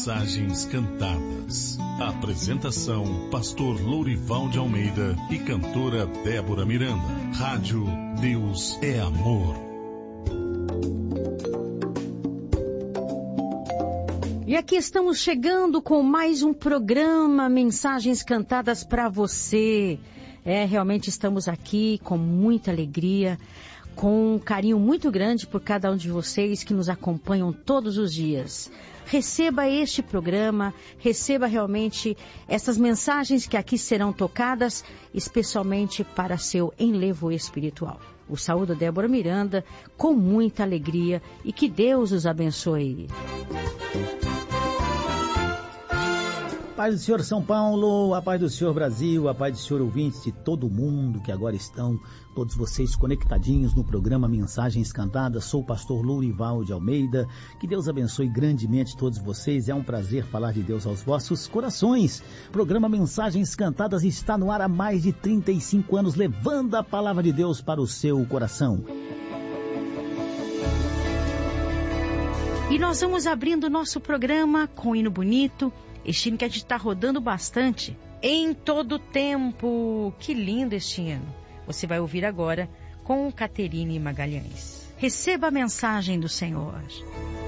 Mensagens cantadas. Apresentação: Pastor Lourival de Almeida e cantora Débora Miranda. Rádio Deus é Amor. E aqui estamos chegando com mais um programa Mensagens Cantadas para você. Realmente estamos aqui com muita alegria, com um carinho muito grande por cada um de vocês que nos acompanham todos os dias. Receba este programa, receba realmente essas mensagens que aqui serão tocadas, especialmente para seu enlevo espiritual. O saúdo Débora Miranda com muita alegria e que Deus os abençoe. Paz do Senhor São Paulo, a paz do Senhor Brasil, a paz do Senhor ouvintes de todo mundo que agora estão, todos vocês conectadinhos no programa Mensagens Cantadas. Sou o pastor Lourival de Almeida, que Deus abençoe grandemente todos vocês, é um prazer falar de Deus aos vossos corações. O programa Mensagens Cantadas está no ar há mais de 35 anos, levando a palavra de Deus para o seu coração. E nós vamos abrindo o nosso programa com um hino bonito, este hino que a gente está rodando bastante, em todo tempo. Que lindo este hino. Você vai ouvir agora com Caterine Magalhães. Receba a mensagem do Senhor.